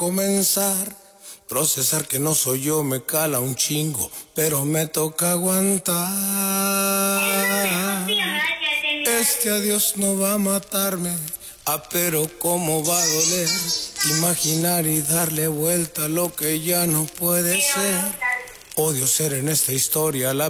comenzar. Procesar que no soy yo me cala un chingo, pero me toca aguantar. Este adiós no va a matarme, pero cómo va a doler. Imaginar y darle vuelta a lo que ya no puede ser. Odio ser en esta historia la